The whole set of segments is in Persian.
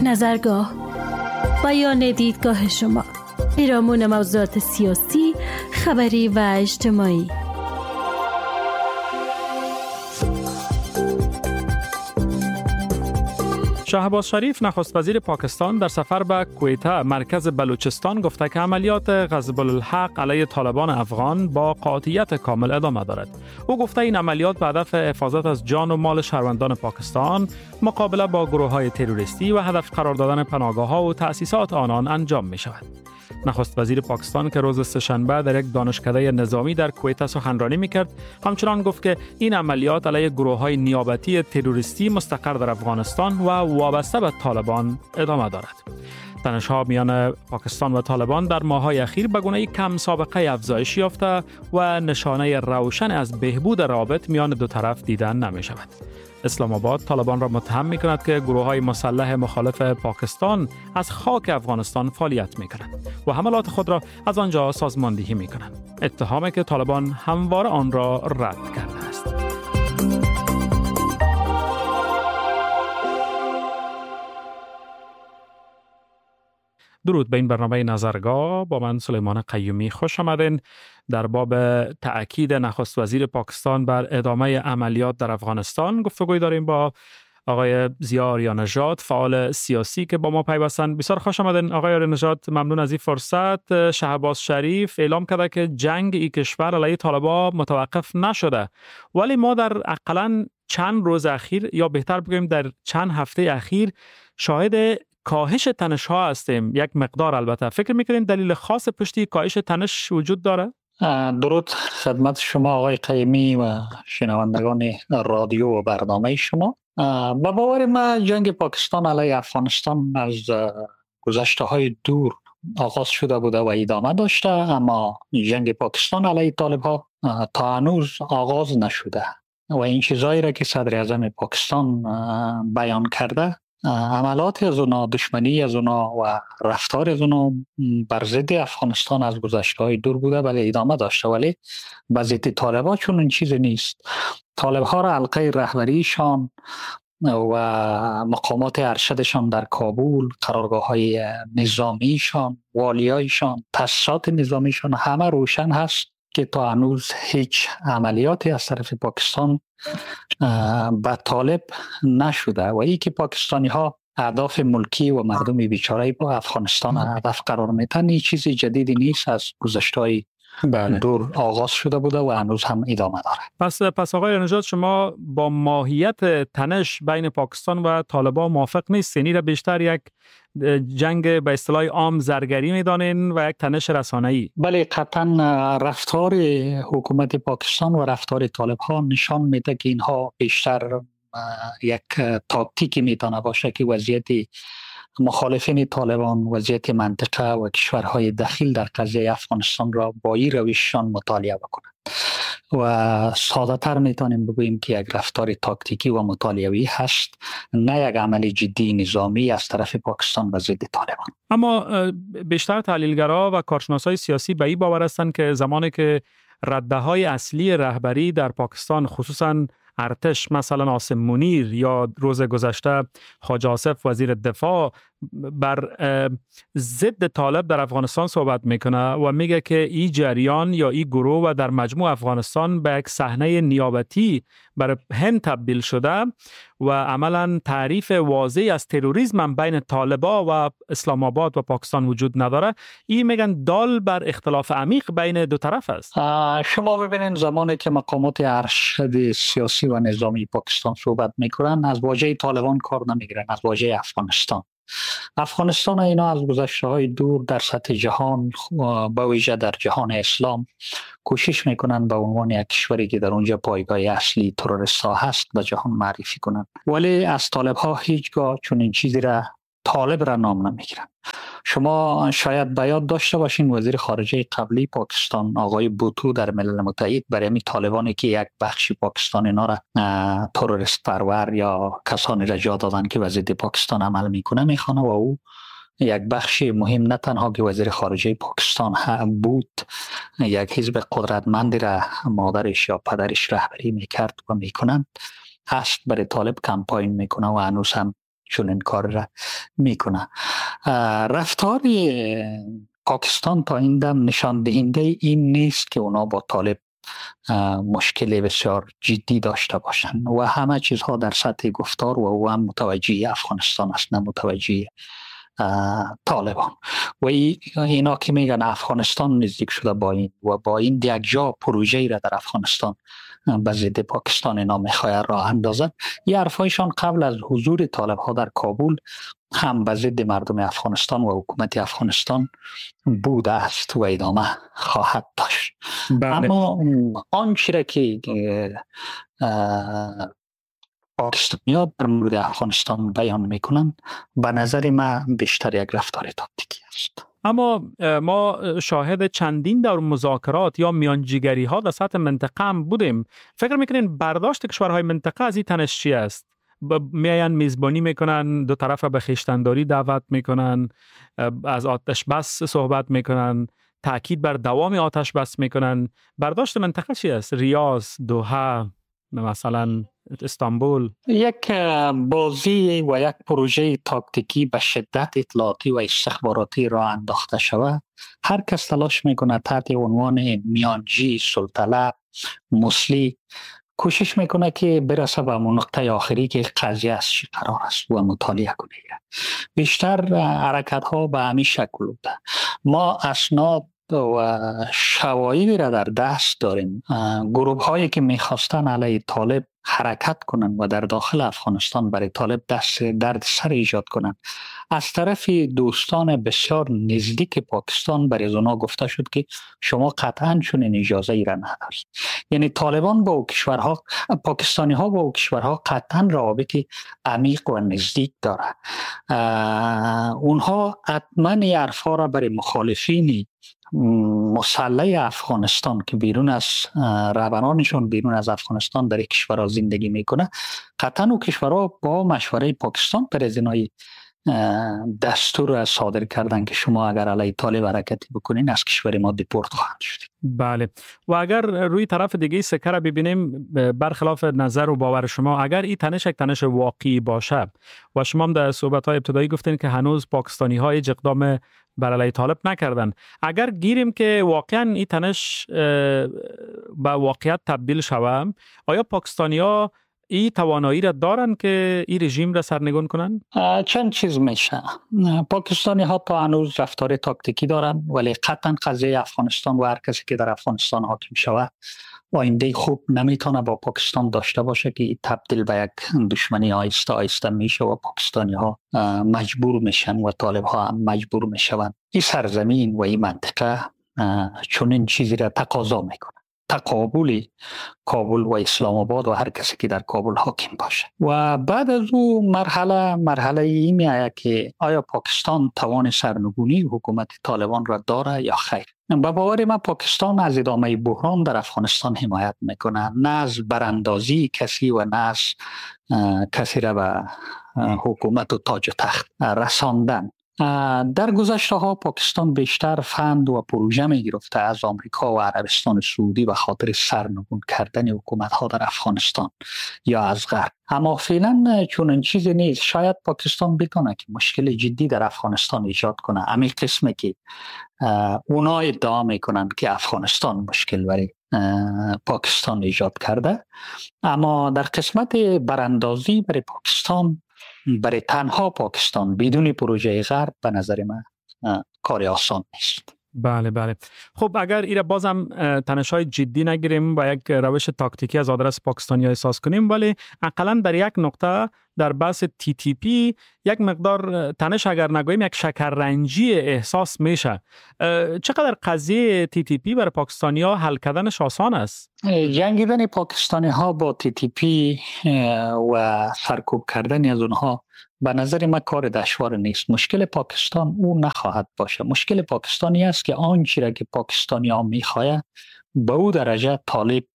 نظرگاه، بیان دیدگاه شما، پیرامون موضوعات سیاسی، خبری و اجتماعی. شهباز شریف نخست وزیر پاکستان در سفر به کویته مرکز بلوچستان گفته که عملیات غضب الحق علیه طالبان افغان با قاطعیت کامل ادامه دارد. او گفته این عملیات به هدف حفاظت از جان و مال شهروندان پاکستان، مقابله با گروه‌های تروریستی و هدف قرار دادن پناهگاه‌ها و تأسیسات آنان انجام می شود. نخست وزیر پاکستان که روز سه‌شنبه در یک دانشکده نظامی در کویته سخنرانی می‌کرد، همچنان گفت که این عملیات علیه گروه‌های نیابتی تروریستی مستقر در افغانستان و وابسته به طالبان ادامه دارد. تنش‌ها میان پاکستان و طالبان در ماه‌های اخیر به گونه‌ای کم سابقه افزایش یافته و نشانه روشن از بهبود روابط میان دو طرف دیدن نمی‌شود. اسلام آباد طالبان را متهم می‌کند که گروه‌های مسلح مخالف پاکستان از خاک افغانستان فعالیت می‌کنند و حملات خود را از آنجا سازماندهی می‌کنند. اتهامی که طالبان همواره آن را رد کرده است. درود به این برنامه نظرگاه. با من سلیمان قیومی خوش آمدین. در باب تأکید نخست وزیر پاکستان بر ادامه عملیات در افغانستان گفتگوی داریم با آقای ضیاء آریانژاد، فعال سیاسی که با ما پیوستن. بسیار خوش آمدین آقای آریانژاد. ممنون از این فرصت. شهباز شریف اعلام کرده که جنگ این کشور علیه طالبان متوقف نشده، ولی ما در اقلاً چند روز اخیر، یا بهتر بگویم در چند هفته اخیر، شاهد کاهش تنش ها هستیم. یک مقدار البته. فکر میکنین دلیل خاص پشتی کاهش تنش وجود داره؟ درود خدمت شما آقای قیمی و شنوندگان رادیو و برنامه شما. به باور ما جنگ پاکستان علیه افغانستان از گذشته های دور آغاز شده بوده و ادامه داشته، اما جنگ پاکستان علیه طالب ها تا هنوز آغاز نشده و این چیزایی را که صدر اعظم پاکستان بیان کرده، عملات از اونا، دشمنی از اونا و رفتار از اونا بر ضد افغانستان از گذشته‌های دور بوده، ولی ادامه داشته. ولی به ضد طالبان چون این چیز نیست. طالب‌ها را حلقه رهبریشان و مقامات ارشدشان در کابل، قرارگاه‌های نظامیشان، والیایشان، تاسیسات نظامیشان همه روشن هست که تا هنوز هیچ عملیاتی از طرف پاکستان به طالب نشده و ای که پاکستانی ها اهداف ملکی و مردم بیچاره با افغانستان هدف قرار میدن، این چیزی جدیدی نیست، از گذشته‌های دور آغاز شده بوده و هنوز هم ادامه داره. پس آقای آریانژاد، شما با ماهیت تنش بین پاکستان و طالبان موافق نیستین؟ این را بیشتر یک جنگ به اصطلاح عام زرگری میدانین و یک تنش رسانه‌ای؟ بله، قطعا رفتار حکومت پاکستان و رفتار طالب ها نشان میده که اینها بیشتر یک تاکتیکی میتونه باشه که وضعیت مخالفین طالبان، وضعیت منطقه و کشورهای دخیل در قضیه افغانستان را با این روششان مطالعه بکنند و ساده تر میتونیم بگوییم که یک رفتار تاکتیکی و مطالعه‌ای هست، نه یک عمل جدی نظامی از طرف پاکستان و ضد طالبان. اما بیشتر تحلیلگرا و کارشناسای سیاسی به این باور هستند که زمانی که رده‌های اصلی رهبری در پاکستان، خصوصاً ارتش، مثلا عاصم منیر یا روز گذشته حاج آصف وزیر دفاع، بر ضد طالب در افغانستان صحبت میکنه و میگه که این جریان یا این گروه و در مجموع افغانستان به یک صحنه نیابتی بر هند تبدیل شده و عملا تعریف واضحی از تروریسم هم بین طالبا و اسلام آباد و پاکستان وجود نداره. این میگن دال بر اختلاف عمیق بین دو طرف است. شما ببینید زمانی که مقامات ارشد سیاسی و نظامی پاکستان صحبت میکنن، از واژه طالبان کار نمیگیرن، از واژه افغانستان. افغانستان اینا از گذشته‌های دور در سطح جهان، با ویژه در جهان اسلام، کوشش میکنن به عنوان یک کشوری که در اونجا پایگاه اصلی تروریست‌ها هست به جهان معرفی کنن، ولی از طالب‌ها هیچگاه چون این چیزی را طالب را نام نمیگیرن. شما شاید به یاد داشته باشین وزیر خارجه قبلی پاکستان آقای بوتو در ملل متحد برای می طالبانی که یک بخشی پاکستان اینا را تروریست پرور یا کسانی را جا دادن که ضد پاکستان عمل میکنه میخوانه و او یک بخشی مهم نه تنها که وزیر خارجه پاکستان بود، یک حزب قدرتمندی را مادرش یا پدرش رهبری میکرد و میکنند، هست برای طالب کمپاین میکنه و هنوز هم چنین کار را میکنه. رفتار پاکستان تا این دم نشان دهنده این نیست که اونا با طالب مشکل بسیار جدی داشته باشند و همه چیزها در سطح گفتار و او هم متوجه افغانستان است، نه متوجه طالبان. و اینا که میگن افغانستان نزدیک شده با این و با این یک جا پروژه را در افغانستان به ضد پاکستان اینا میخواهد راه اندازد. این حرفایشان قبل از حضور طالب ها در کابل هم به ضد مردم افغانستان و حکومت افغانستان بوده است و ادامه خواهد داشت. بله. اما آنچه را که پاکستانی‌ها در مورد افغانستان بیان میکنند به نظر من بیشتر یک رفتار تاکتیکی است. اما ما شاهد چندین دور مذاکرات یا میانجیگری ها در سطح منطقه هم بودیم. فکر میکنین برداشت کشورهای منطقه از این تنش چی است؟ میاین میزبانی میکنن، دو طرف به خویشتنداری دعوت میکنن، از آتش بس صحبت میکنن، تاکید بر دوام آتش بس میکنن. برداشت منطقه چی است؟ ریاض، دوحه، مثلا استانبول؟ یک بازی و یک پروژه تاکتیکی به شدت اطلاعاتی و استخباراتی را انداخته شود. هر کس تلاش میکنه تحت عنوان میانجی، سلطلب، مسلی کوشش میکنه که برسه به نقطه آخری که قضیه از چی قرار است و مطالعه کنه. بیشتر حرکت ها به همین شکل بوده. ما اسناد و شواهدی را در دست داریم. گروه هایی که میخواستن علیه طالب حرکت کنند و در داخل افغانستان برای طالب درد سر ایجاد کنند، از طرف دوستان بسیار نزدیک پاکستان برای اونا گفته شد که شما قطعا چنین اجازه ای را ندارید. یعنی طالبان با کشورها، پاکستانی ها با کشورها قطعا روابط عمیق و نزدیک داره. اونها حتما این حرفا را برای مخالفین مسلح افغانستان که بیرون از رهبرانشون بیرون از افغانستان در کشورها زندگی میکنه، قطعا او کشورها با مشوره پاکستان پرزیدنای دستور صادر کردن که شما اگر علیه طالب حرکتی بکنین از کشور ما دیپورت خواهند شد. بله. و اگر روی طرف دیگه سکه را ببینیم، برخلاف نظر و باور شما، اگر این تنش یک تنش واقعی باشه و شما هم در صحبت‌های ابتدایی گفتین که هنوز پاکستانی‌ها هیچ اقدام بر علیه طالب نکردن، اگر گیریم که واقعا این تنش به واقعیت تبدیل شود، آیا پاکستانی‌ها این توانایی را دارن که این رژیم را سرنگون کنن؟ چند چیز میشه. پاکستانی ها تا هنوز رفتار تاکتیکی دارن، ولی قطعا قضیه افغانستان و هر کسی که در افغانستان حاکم شود آینده خوب نمیتونه با پاکستان داشته باشه که تبدیل به یک دشمنی آیسته آیسته میشه و پاکستانی ها مجبور میشن و طالب ها هم مجبور میشن. این سرزمین و این منطقه چنین چیزی را تقاضا میکنه، تقابل کابل و اسلام آباد و هر کسی که در کابل حاکم باشه. و بعد از او مرحله این میآید که آیا پاکستان توان سرنگونی حکومت طالبان را داره یا خیر. به باور من پاکستان از ادامه بحران در افغانستان حمایت میکنه، نه از براندازی کسی و نه از کسی را به حکومت و تاج و تخت رساندن. در گذشته ها پاکستان بیشتر فند و پروژه می گرفته از آمریکا و عربستان سعودی به خاطر سرنگون کردن حکومت ها در افغانستان یا از غرب. اما فعلا چون چیزی نیست. شاید پاکستان بتونه که مشکل جدی در افغانستان ایجاد کنه، همین قسمه که اونا ادعا میکنن که افغانستان مشکل برای پاکستان ایجاد کرده. اما در قسمت براندازی برای پاکستان، برای تنها پاکستان بدون پروژه غرب، به نظر من کار آسان نیست. بله بله. خب اگر ایره بازم تنش‌های جدی نگیریم و یک روش تاکتیکی از آدرس پاکستانی‌ها احساس کنیم، ولی حداقل در یک نقطه در بحث TTP یک مقدار تنش اگر نگوییم یک شکررنجی احساس میشه. چقدر قضیه TTP برای پاکستانی‌ها حل کردنش آسان است؟ جنگیدن پاکستانی‌ها با TTP و سرکوب کردن از اونها به نظر من کار دشوار نیست. مشکل پاکستان او نخواهد باشه. مشکل پاکستانی است که آنچه را که پاکستانی‌ها می‌خواهند به او درجه طالب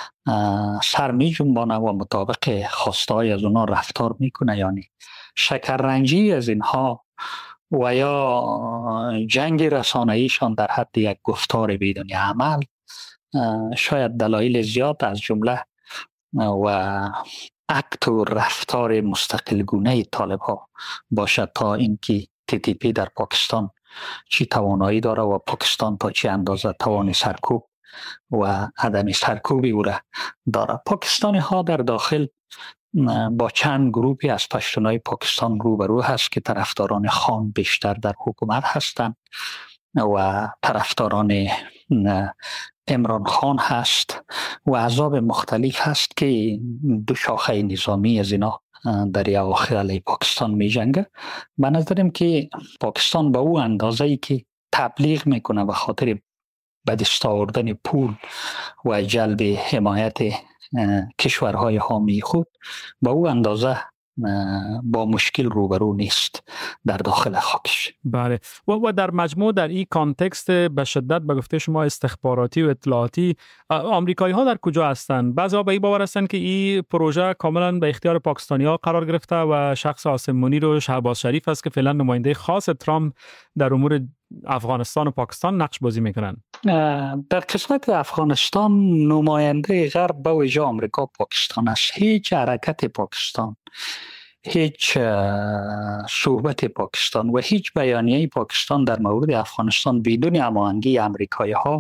سر می جنبانه و مطابق خواستهای از اونها رفتار میکنه. یعنی شکررنجی از اینها و یا جنگ رسانه‌ایشان در حد یک گفتار بدون عمل شاید دلایل زیاد از جمله و اکت و رفتار مستقل گونه طالب ها باشد تا اینکه TTP در پاکستان چی توانایی داره و پاکستان تا چه اندازه توان سرکوب و عدم سرکوبی او را داره. پاکستانی ها در داخل با چند گروهی از پشتونای پاکستان روبرو هست که طرفداران خان بیشتر در حکومت هستند و طرفداران عمران خان هست و احزاب مختلف هست که دو شاخه نظامی از اینا در اواخر علیه پاکستان می جنگه. به نظرم که پاکستان به او اندازه ای که تبلیغ میکنه به خاطر به دست آوردن پول و جلب حمایت کشورهای حامی خود به او اندازه با مشکل روبرو نیست در داخل خاکش. بله و در مجموع در این کانتکست به شدت به گفته شما استخباراتی و اطلاعاتی آمریکایی ها در کجا هستند؟ بعضی ها به این باور هستند که این پروژه کاملا به اختیار پاکستانی ها قرار گرفته و شخص عاصم منیر و شهباز شریف است که فعلا نماینده خاص ترامپ در امور افغانستان و پاکستان نقش بازی میکنن. در قسمت افغانستان نماینده غرب به ویژه آمریکا پاکستان است. هیچ حرکت پاکستان، هیچ صحبت پاکستان و هیچ بیانیه پاکستان در مورد افغانستان بدون هماهنگی آمریکایی ها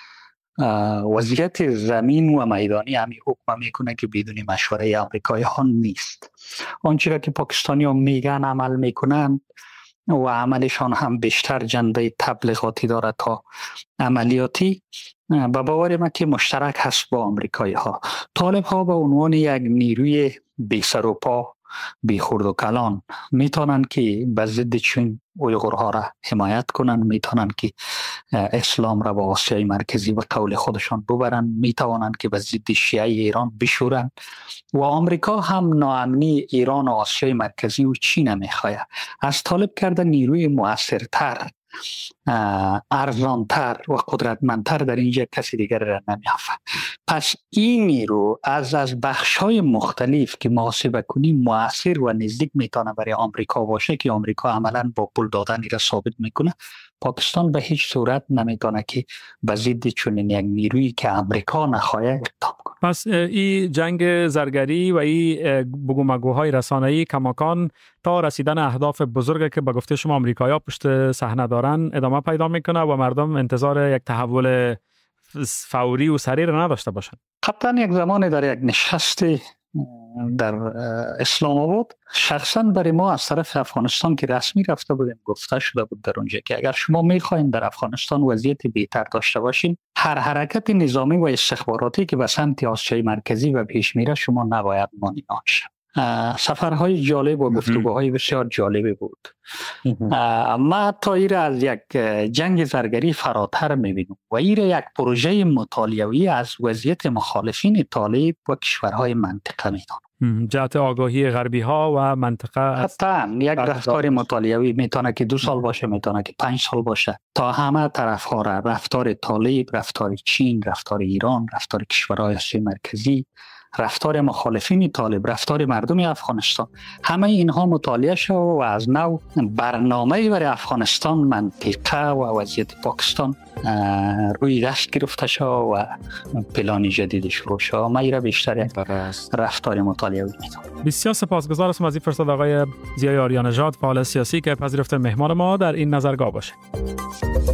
وضعیت زمین و میدانی همی حکم میکنه که بدون مشوره آمریکایی ها نیست. آنچه که پاکستانی ها میگن عمل میکنن و عملشان هم بیشتر جنبه تبلیغاتی داره تا عملیاتی. به باور من که مشترک هست با آمریکایی ها. طالب ها به عنوان یک نیروی بی سر و پا، بی خورد و کلان میتونن که به ضد چین اویغورها را حمایت کنن، میتونن که اسلام را با آسیای مرکزی و قول خودشان ببرن، میتونن که به ضد شیعه ایران بشورن و آمریکا هم ناامنی ایران و آسیای مرکزی و چین میخواه. از طالب کرده نیروی مؤثرتر، ارزانتر و قدرتمندتر در اینجا کسی دیگر را نمیافه. پس این نیرو از بخش‌های مختلف که محاسبه کنی مؤثر و نزدیک میتونه برای آمریکا باشه که آمریکا عملاً با پول دادن را ثابت میکنه. پاکستان به هیچ صورت نمیتونه که به ضد چنین یک نیرویی که آمریکا نخواه اقدام کنه. پس این جنگ زرگری و این بگومگوهای رسانه‌ای کماکان تا رسیدن اهداف بزرگی که به گفته شما آمریکایی‌ها پشت صحنه دارن ادامه پیدا میکنه و مردم انتظار یک تحول فوری و سریع را نداشته باشند. قطعا یک زمان در یک نشست در اسلام آباد شخصا برای ما از طرف افغانستان که رسمی رفته بودیم گفته شده بود در اونجا که اگر شما میخواین در افغانستان وضعیت بهتر داشته باشین، هر حرکت نظامی و استخباراتی که به سمت آسیای مرکزی و پیش میره شما نباید مانع آنشه. سفرهای جالب و گفتگوهای بسیار جالبی بود. ما تا ایره از یک جنگ زرگری فراتر میبینیم و ایره یک پروژه مطالعه‌ای از وضعیت مخالفین طالب و کشورهای منطقه میدانم. جهت آگاهی غربی ها و منطقه حتی یک رفتار مطالعه‌ای میتونه که 2 سال باشه، میتونه که 5 سال باشه، تا همه طرف ها را، رفتار طالب، رفتار چین، رفتار ایران، رفتار کشورهای آسیای مرکزی، رفتار مخالفین طالب، رفتار مردم افغانستان، همه اینها مطالعه شد و از نو برنامه برای افغانستان، منطقه و وضعیت پاکستان روی دست گرفته شد و پلان جدید شروع شد. ما ایره بیشتر یک رفتار مطالعه میدونم. بسیار سپاسگزار هستم از این فرصت آقای ضیای آریانژاد، فعال سیاسی که پذیرفته مهمان ما در این نظرگاه باشه.